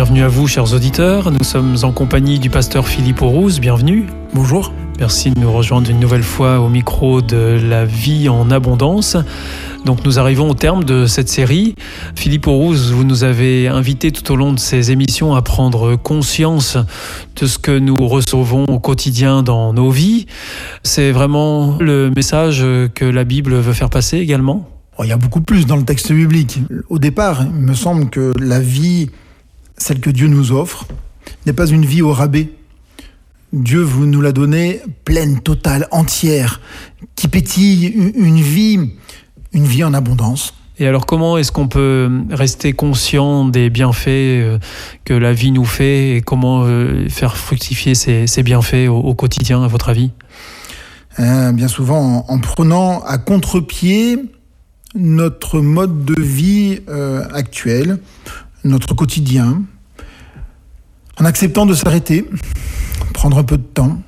Bienvenue à vous, chers auditeurs. Nous sommes en compagnie du pasteur Philippe Aurouz. Bienvenue. Bonjour. Merci de nous rejoindre une nouvelle fois au micro de La vie en abondance. Donc nous arrivons au terme de cette série. Philippe Aurouz, vous nous avez invité tout au long de ces émissions à prendre conscience de ce que nous recevons au quotidien dans nos vies. C'est vraiment le message que la Bible veut faire passer également ? Il y a beaucoup plus dans le texte biblique. Au départ, il me semble que la vie, celle que Dieu nous offre, n'est pas une vie au rabais. Dieu vous nous l'a donnée pleine, totale, entière, qui pétille une vie en abondance. Et alors comment est-ce qu'on peut rester conscient des bienfaits que la vie nous fait et comment faire fructifier ces bienfaits au quotidien, à votre avis ? Bien souvent, en prenant à contre-pied notre mode de vie actuel, notre quotidien, en acceptant de s'arrêter, prendre un peu de temps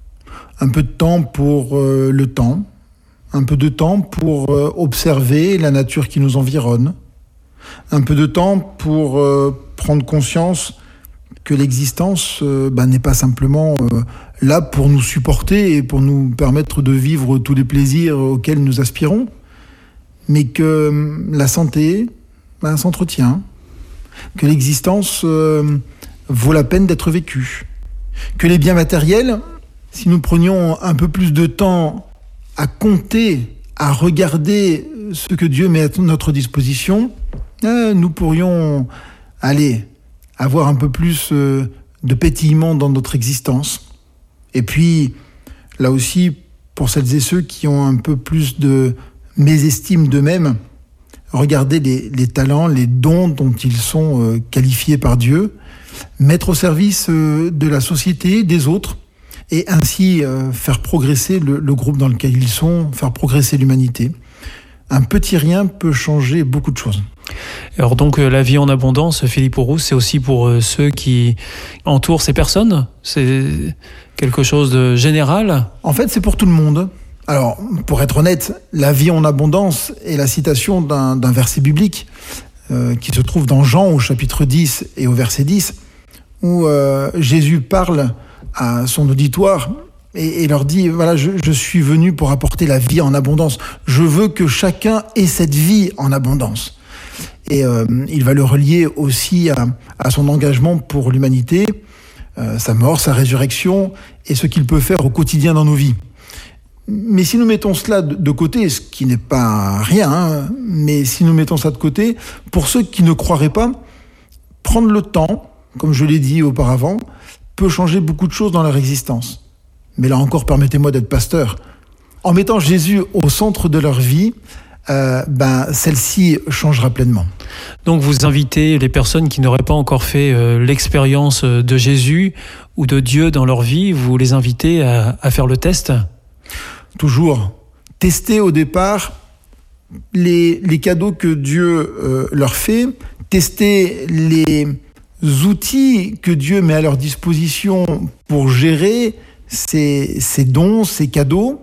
pour le temps, un peu de temps pour observer la nature qui nous environne, un peu de temps pour prendre conscience que l'existence n'est pas simplement là pour nous supporter et pour nous permettre de vivre tous les plaisirs auxquels nous aspirons, mais que la santé s'entretient, que l'existence vaut la peine d'être vécue, que les biens matériels, si nous prenions un peu plus de temps à compter, à regarder ce que Dieu met à notre disposition, nous pourrions avoir un peu plus de pétillement dans notre existence. Et puis, là aussi, pour celles et ceux qui ont un peu plus de mésestime d'eux-mêmes, regardez les talents, les dons dont ils sont qualifiés par Dieu, mettre au service de la société, des autres, et ainsi faire progresser le groupe dans lequel ils sont, faire progresser l'humanité. Un petit rien peut changer beaucoup de choses. Alors donc la vie en abondance, Philippe Aurouz, c'est aussi pour ceux qui entourent ces personnes ? C'est quelque chose de général ? En fait, c'est pour tout le monde. Alors, pour être honnête, la vie en abondance est la citation d'un verset biblique qui se trouve dans Jean au chapitre 10 et au verset 10, où Jésus parle à son auditoire et leur dit, voilà, je suis venu pour apporter la vie en abondance. Je veux que chacun ait cette vie en abondance. Et il va le relier aussi à son engagement pour l'humanité, sa mort, sa résurrection et ce qu'il peut faire au quotidien dans nos vies. Mais si nous mettons cela de côté, ce qui n'est pas rien, mais si nous mettons ça de côté, pour ceux qui ne croiraient pas, prendre le temps, comme je l'ai dit auparavant, peut changer beaucoup de choses dans leur existence. Mais là encore, permettez-moi d'être pasteur. En mettant Jésus au centre de leur vie, celle-ci changera pleinement. Donc vous invitez les personnes qui n'auraient pas encore fait l'expérience de Jésus ou de Dieu dans leur vie, vous les invitez à faire le test ? Toujours tester au départ les cadeaux que Dieu leur fait, tester les outils que Dieu met à leur disposition pour gérer ces dons, ces cadeaux.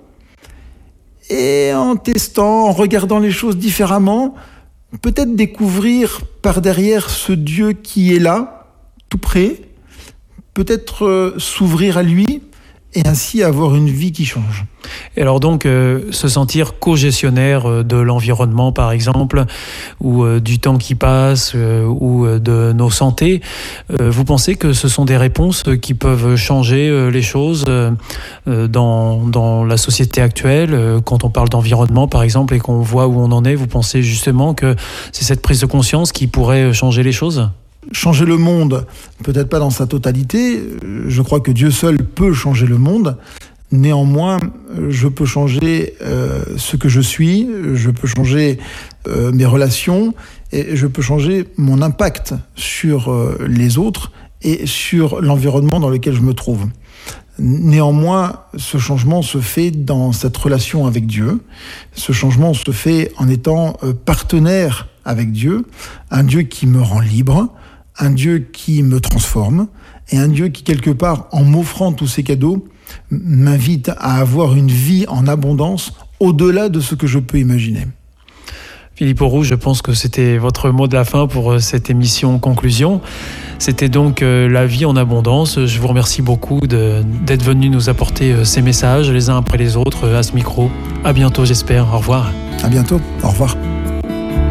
Et en testant, en regardant les choses différemment, peut-être découvrir par derrière ce Dieu qui est là, tout près, peut-être s'ouvrir à lui et ainsi avoir une vie qui change. Et alors donc, se sentir co-gestionnaire de l'environnement, par exemple, ou du temps qui passe, ou de nos santé, vous pensez que ce sont des réponses qui peuvent changer les choses dans la société actuelle, quand on parle d'environnement, par exemple, et qu'on voit où on en est, vous pensez justement que c'est cette prise de conscience qui pourrait changer les choses ? Changer le monde, peut-être pas dans sa totalité, je crois que Dieu seul peut changer le monde. Néanmoins, je peux changer ce que je suis, je peux changer mes relations et je peux changer mon impact sur les autres et sur l'environnement dans lequel je me trouve. Néanmoins, ce changement se fait dans cette relation avec Dieu. Ce changement se fait en étant partenaire avec Dieu, un Dieu qui me rend libre, un Dieu qui me transforme et un Dieu qui, quelque part, en m'offrant tous ces cadeaux, m'invite à avoir une vie en abondance au-delà de ce que je peux imaginer. Philippe Auroux, je pense que c'était votre mot de la fin pour cette émission conclusion. C'était donc La vie en abondance. Je vous remercie beaucoup d'être venu nous apporter ces messages les uns après les autres à ce micro. À bientôt, j'espère. Au revoir. À bientôt. Au revoir.